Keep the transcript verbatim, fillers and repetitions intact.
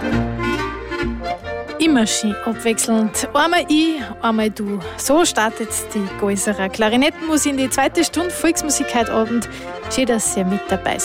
Immer schön abwechselnd. Einmal ich, einmal du. So startet die Gäuserer Klarinettenmusik in die zweite Stunde Volksmusik heute Abend. Schön, dass ihr mit dabei seid.